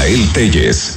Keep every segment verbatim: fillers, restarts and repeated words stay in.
Israel Telles.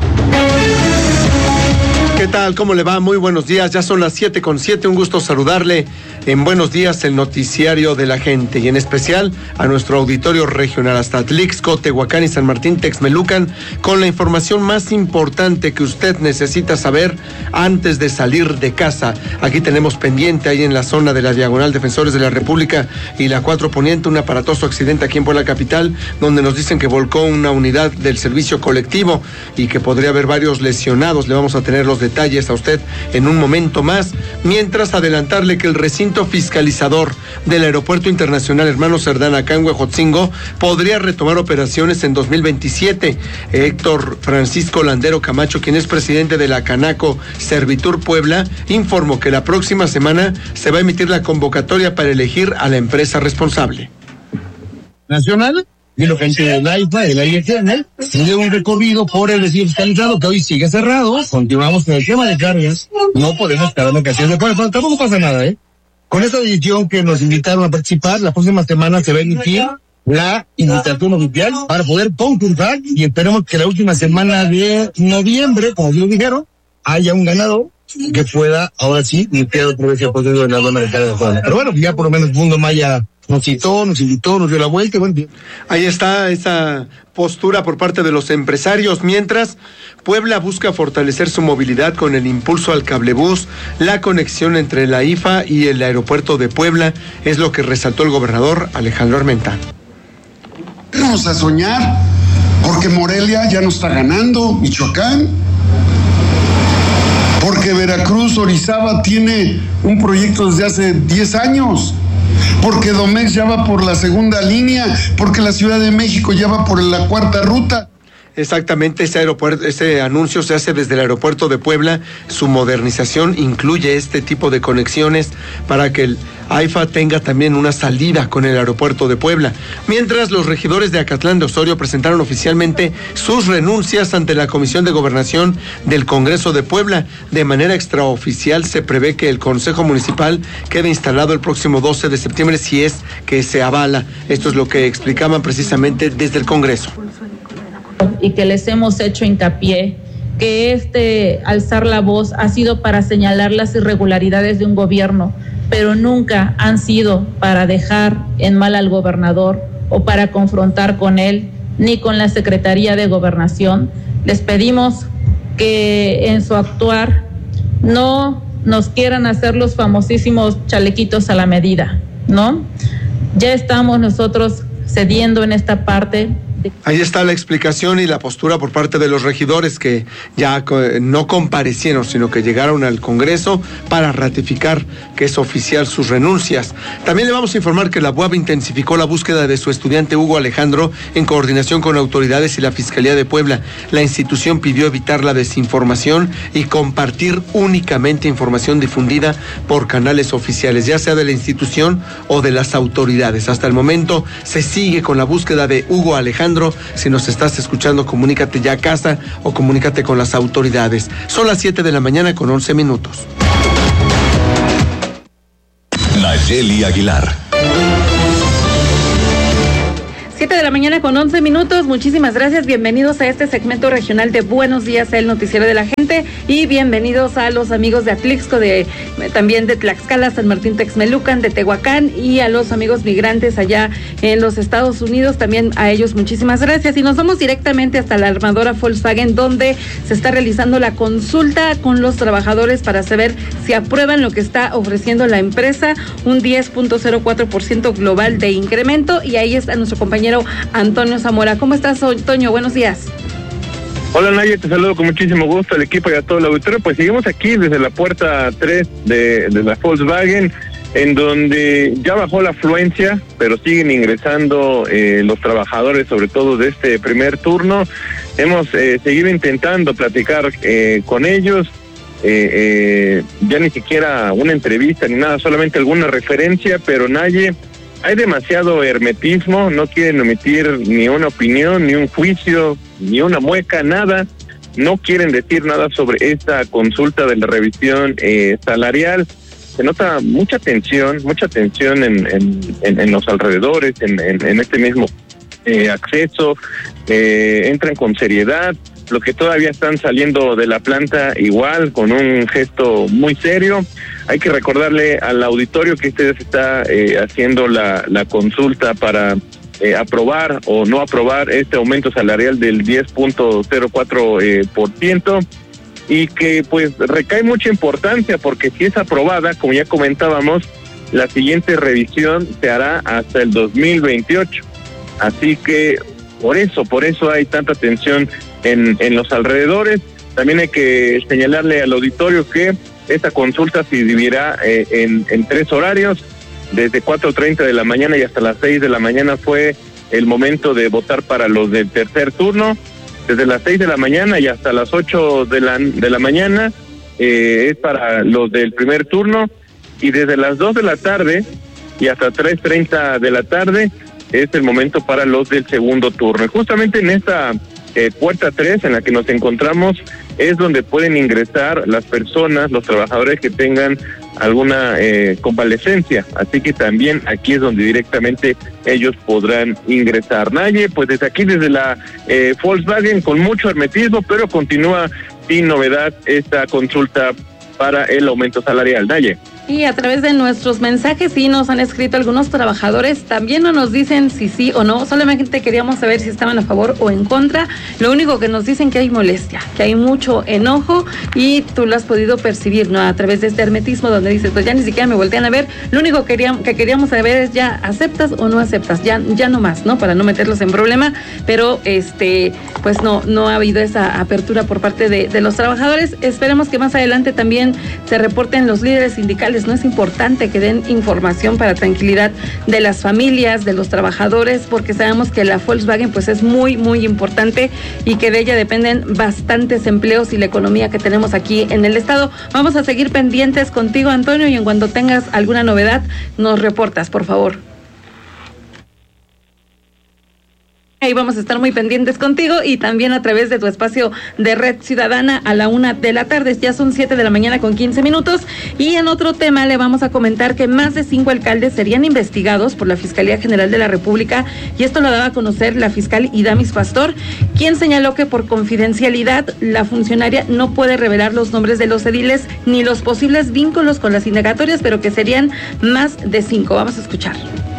¿Qué tal? ¿Cómo le va? Muy buenos días. Ya son las siete con siete. Un gusto saludarle en Buenos Días, el noticiario de la gente, y en especial a nuestro auditorio regional hasta Atlixco, Tehuacán y San Martín Texmelucan, con la información más importante que usted necesita saber antes de salir de casa. Aquí tenemos pendiente, ahí en la zona de la Diagonal Defensores de la República y la cuatro Poniente, un aparatoso accidente aquí en Puebla Capital, donde nos dicen que volcó una unidad del servicio colectivo y que podría haber varios lesionados. Le vamos a tener los detalles a usted en un momento más, mientras adelantarle que el recinto fiscalizador del Aeropuerto Internacional Hermano Cerdán acá en Huejotzingo podría retomar operaciones en dos mil veintisiete. Héctor Francisco Landero Camacho, quien es presidente de la Canaco Servitur Puebla, informó que la próxima semana se va a emitir la convocatoria para elegir a la empresa responsable. Nacional y la gente del AIFA, del A I F N, sigue un recorrido por el recinto fiscalizado que hoy sigue cerrado. Continuamos con el tema de cargas. No podemos estar dando ocasiones de prueba, pero tampoco pasa nada, ¿eh? Con esta decisión que nos invitaron a participar, la próxima semana se va a emitir la invitación oficial para poder concursar y esperemos que la última semana de noviembre, como ellos dijeron, haya un ganador que pueda, ahora sí, limpiar otra vez el proceso de la dona de carga. Pero bueno, ya por lo menos el Mundo Maya nos citó, nos invitó, nos dio la vuelta. Bueno, ahí está esa postura por parte de los empresarios. Mientras, Puebla busca fortalecer su movilidad con el impulso al cablebús. La conexión entre la I F A y el aeropuerto de Puebla es lo que resaltó el gobernador Alejandro Armenta. Vamos a soñar, porque Morelia ya no está ganando, Michoacán, porque Veracruz, Orizaba tiene un proyecto desde hace diez años. Porque Domex ya va por la segunda línea, porque la Ciudad de México ya va por la cuarta ruta. Exactamente, ese aeropuerto, ese anuncio se hace desde el aeropuerto de Puebla. Su modernización incluye este tipo de conexiones para que el AIFA tenga también una salida con el aeropuerto de Puebla. Mientras, los regidores de Acatlán de Osorio presentaron oficialmente sus renuncias ante la Comisión de Gobernación del Congreso de Puebla. De manera extraoficial se prevé que el Consejo Municipal quede instalado el próximo doce de septiembre si es que se avala. Esto es lo que explicaban precisamente desde el Congreso. Y que les hemos hecho hincapié que este alzar la voz ha sido para señalar las irregularidades de un gobierno, pero nunca han sido para dejar en mal al gobernador o para confrontar con él, ni con la Secretaría de Gobernación. Les pedimos que en su actuar no nos quieran hacer los famosísimos chalequitos a la medida, ¿no? Ya estamos nosotros cediendo en esta parte. Ahí está la explicación y la postura por parte de los regidores que ya no comparecieron, sino que llegaron al Congreso para ratificar que es oficial sus renuncias. También le vamos a informar que la B U A B intensificó la búsqueda de su estudiante Hugo Alejandro en coordinación con autoridades y la Fiscalía de Puebla. La institución pidió evitar la desinformación y compartir únicamente información difundida por canales oficiales, ya sea de la institución o de las autoridades. Hasta el momento se sigue con la búsqueda de Hugo Alejandro. Si nos estás escuchando, comunícate ya a casa o comunícate con las autoridades. Son las siete de la mañana con once minutos. Nayeli Aguilar. siete de la mañana con once minutos. Muchísimas gracias. Bienvenidos a este segmento regional de Buenos Días, el noticiero de la gente, y bienvenidos a los amigos de Atlixco, de también de Tlaxcala, San Martín Texmelucan, de Tehuacán, y a los amigos migrantes allá en los Estados Unidos. También a ellos muchísimas gracias. Y nos vamos directamente hasta la armadora Volkswagen, donde se está realizando la consulta con los trabajadores para saber si aprueban lo que está ofreciendo la empresa, un diez punto cero cuatro por ciento global de incremento. Y ahí está nuestro compañero Antonio Zamora. ¿Cómo estás, Antonio? Buenos días. Hola, Naye, te saludo con muchísimo gusto al equipo y a todo el auditorio. Pues seguimos aquí desde la puerta tres de, de la Volkswagen, en donde ya bajó la afluencia, pero siguen ingresando eh, los trabajadores, sobre todo de este primer turno. Hemos eh, seguido intentando platicar eh, con ellos, eh, eh, ya ni siquiera una entrevista ni nada, solamente alguna referencia, pero Naye, hay demasiado hermetismo, no quieren emitir ni una opinión, ni un juicio, ni una mueca, nada. No quieren decir nada sobre esta consulta de la revisión eh, salarial. Se nota mucha tensión, mucha tensión en, en, en, en los alrededores, en, en, en este mismo eh, acceso, eh, entran con seriedad. Los que todavía están saliendo de la planta igual, con un gesto muy serio. Hay que recordarle al auditorio que este se está eh, haciendo la, la consulta para eh, aprobar o no aprobar este aumento salarial del diez punto cero cuatro eh, por ciento, y que pues recae mucha importancia porque si es aprobada, como ya comentábamos, la siguiente revisión se hará hasta el dos mil veintiocho. Así que por eso, por eso hay tanta tensión en, en los alrededores. También hay que señalarle al auditorio que esta consulta se dividirá eh, en, en tres horarios. Desde cuatro treinta de la mañana y hasta las seis de la mañana fue el momento de votar para los del tercer turno. Desde las seis de la mañana y hasta las ocho de la, de la mañana eh, es para los del primer turno. Y desde las dos de la tarde y hasta tres treinta de la tarde es el momento para los del segundo turno. Y justamente en esta eh, puerta tres en la que nos encontramos es donde pueden ingresar las personas, los trabajadores que tengan alguna eh, convalecencia. Así que también aquí es donde directamente ellos podrán ingresar. Naye, pues desde aquí, desde la eh, Volkswagen, con mucho hermetismo, pero continúa sin novedad esta consulta para el aumento salarial. Naye. Y a través de nuestros mensajes sí nos han escrito algunos trabajadores, también no nos dicen si sí o no, solamente queríamos saber si estaban a favor o en contra. Lo único que nos dicen que hay molestia, que hay mucho enojo, y tú lo has podido percibir, ¿no? A través de este hermetismo donde dices, pues ya ni siquiera me voltean a ver, lo único que queríamos, que queríamos saber es ya aceptas o no aceptas, ya, ya no más, ¿no? Para no meterlos en problema, pero este, pues no, no ha habido esa apertura por parte de, de los trabajadores. Esperemos que más adelante también se reporten los líderes sindicales. No es importante que den información para tranquilidad de las familias, de los trabajadores, porque sabemos que la Volkswagen pues es muy, muy importante y que de ella dependen bastantes empleos y la economía que tenemos aquí en el estado. Vamos a seguir pendientes contigo, Antonio, y en cuanto tengas alguna novedad, nos reportas, por favor. Ahí vamos a estar muy pendientes contigo y también a través de tu espacio de Red Ciudadana a la una de la tarde. Ya son siete de la mañana con quince minutos. Y en otro tema le vamos a comentar que más de cinco alcaldes serían investigados por la Fiscalía General de la República, y esto lo daba a conocer la fiscal Idamis Pastor, quien señaló que por confidencialidad la funcionaria no puede revelar los nombres de los ediles ni los posibles vínculos con las indagatorias, pero que serían más de cinco. Vamos a escuchar.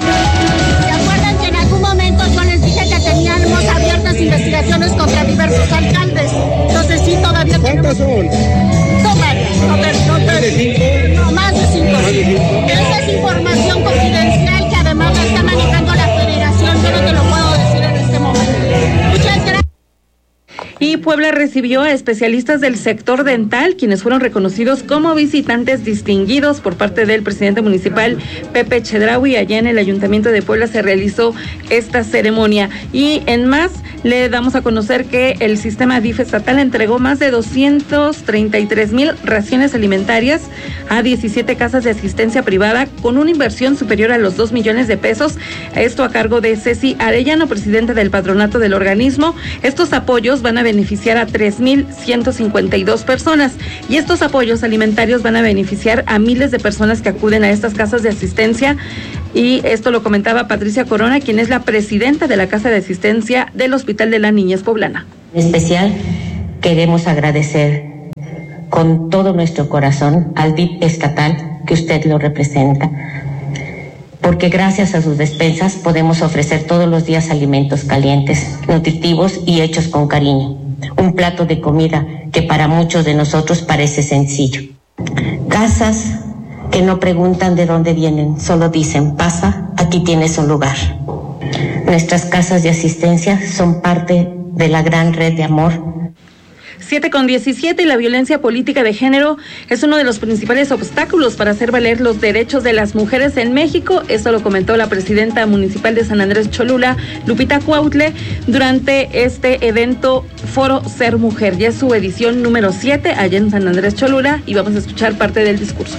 Yo les dije que teníamos abiertas investigaciones contra diversos alcaldes. Entonces sí, todavía tenemos... ¿Cuántas son? Son varias. No, no, no, ¿Más de cinco? No, más de cinco. Más de cinco. Esa es información confidencial que además la está manejando la federación. Yo no te lo puedo decir en este momento. Muchas gracias. Y Puebla recibió a especialistas del sector dental, quienes fueron reconocidos como visitantes distinguidos por parte del presidente municipal Pepe Chedraui. Allá en el Ayuntamiento de Puebla se realizó esta ceremonia. Y en más, le damos a conocer que el sistema D I F estatal entregó más de doscientos treinta y tres mil raciones alimentarias a diecisiete casas de asistencia privada con una inversión superior a los dos millones de pesos. Esto a cargo de Ceci Arellano, presidenta del patronato del organismo. Estos apoyos van a beneficiar a tres mil ciento cincuenta y dos personas, y estos apoyos alimentarios van a beneficiar a miles de personas que acuden a estas casas de asistencia. Y esto lo comentaba Patricia Corona, quien es la presidenta de la Casa de Asistencia del Hospital de la Niñez Poblana. En especial, queremos agradecer con todo nuestro corazón al D I F estatal, que usted lo representa, porque gracias a sus despensas podemos ofrecer todos los días alimentos calientes, nutritivos y hechos con cariño. Un plato de comida que para muchos de nosotros parece sencillo. Casas que no preguntan de dónde vienen, solo dicen, pasa, aquí tienes un lugar. Nuestras casas de asistencia son parte de la gran red de amor. siete con diecisiete, y la violencia política de género es uno de los principales obstáculos para hacer valer los derechos de las mujeres en México. Esto lo comentó la presidenta municipal de San Andrés Cholula, Lupita Cuautle, durante este evento Foro Ser Mujer. Ya es su edición número siete allá en San Andrés Cholula, y vamos a escuchar parte del discurso.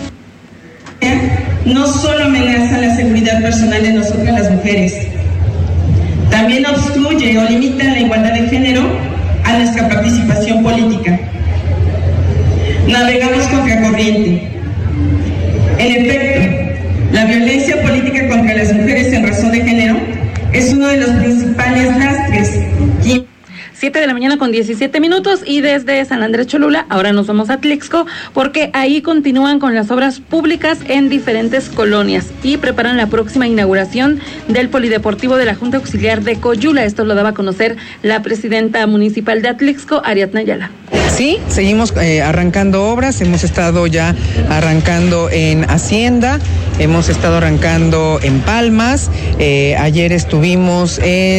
No solo amenaza la seguridad personal de nosotras las mujeres, también obstruye o limita la igualdad de género a nuestra participación política. Navegamos contra corriente. En efecto, la violencia política contra las mujeres en razón de género es uno de los principales siete de la mañana con diecisiete minutos, y desde San Andrés Cholula ahora nos vamos a Atlixco porque ahí continúan con las obras públicas en diferentes colonias y preparan la próxima inauguración del polideportivo de la Junta Auxiliar de Coyula. Esto lo daba a conocer la presidenta municipal de Atlixco, Ariadna Ayala. Sí, seguimos eh, arrancando obras, hemos estado ya arrancando en Hacienda, hemos estado arrancando en Palmas, eh, ayer estuvimos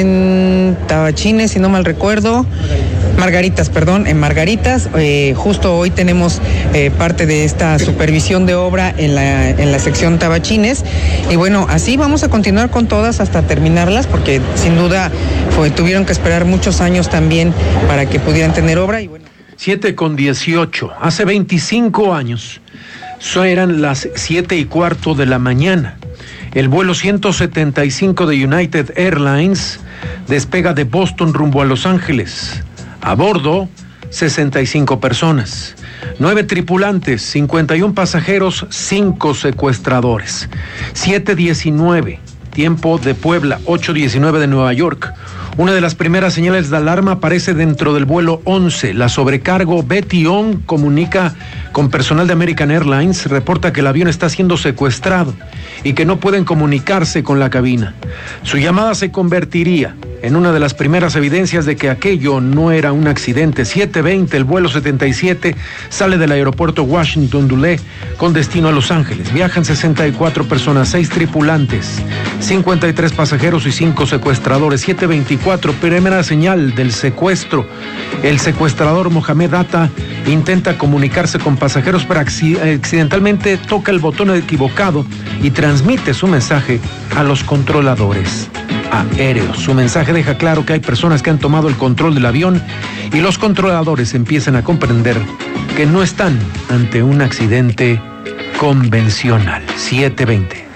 en Tabachines, si no mal recuerdo, Margaritas, perdón, en Margaritas, eh, justo hoy tenemos eh, parte de esta supervisión de obra en la, en la sección Tabachines, y bueno, así vamos a continuar con todas hasta terminarlas, porque sin duda fue, tuvieron que esperar muchos años también para que pudieran tener obra, y bueno. siete con dieciocho, hace veinticinco años, eso eran las siete y cuarto de la mañana. El vuelo ciento setenta y cinco de United Airlines despega de Boston rumbo a Los Ángeles. A bordo, sesenta y cinco personas, nueve tripulantes, cincuenta y un pasajeros, cinco secuestradores. siete diecinueve, tiempo de Puebla, ocho diecinueve de Nueva York. Una de las primeras señales de alarma aparece dentro del vuelo once. La sobrecargo Betty Ong comunica con personal de American Airlines, reporta que el avión está siendo secuestrado y que no pueden comunicarse con la cabina. Su llamada se convertiría en una de las primeras evidencias de que aquello no era un accidente. siete veinte, el vuelo setenta y siete sale del aeropuerto Washington Dulles con destino a Los Ángeles. Viajan sesenta y cuatro personas, seis tripulantes, cincuenta y tres pasajeros y cinco secuestradores. siete veinticuatro, primera señal del secuestro. El secuestrador Mohamed Atta intenta comunicarse con pasajeros, pero accidentalmente toca el botón equivocado y transmite su mensaje a los controladores aéreos. Su mensaje deja claro que hay personas que han tomado el control del avión y los controladores empiezan a comprender que no están ante un accidente convencional. siete veinte.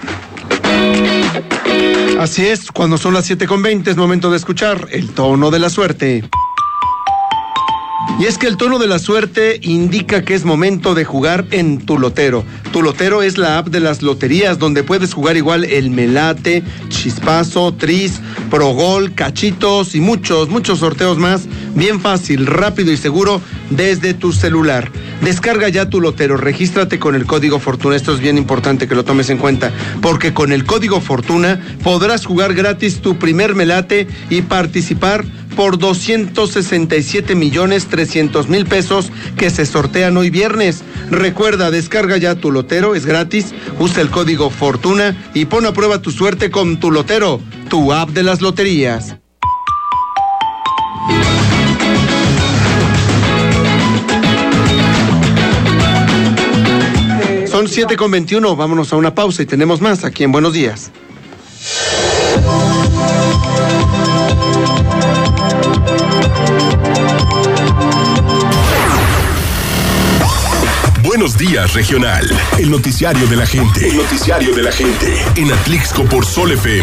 Así es, cuando son las siete con veinte es momento de escuchar el tono de la suerte. Y es que el tono de la suerte indica que es momento de jugar en Tu Lotero. Tu Lotero es la app de las loterías donde puedes jugar igual el Melate, Chispazo, Tris, Progol, Cachitos y muchos, muchos sorteos más. Bien fácil, rápido y seguro desde tu celular. Descarga ya Tu Lotero, regístrate con el código Fortuna. Esto es bien importante que lo tomes en cuenta, porque con el código Fortuna podrás jugar gratis tu primer Melate y participar por doscientos sesenta y siete millones trescientos mil pesos que se sortean hoy viernes. Recuerda, descarga ya Tu Lotero, es gratis, usa el código Fortuna y pon a prueba tu suerte con Tu Lotero, tu app de las loterías. Son siete con veintiuno, vámonos a una pausa y tenemos más aquí en Buenos Días. Buenos Días Regional, el noticiario de la gente. El noticiario de la gente. En Atlixco por Sol F M.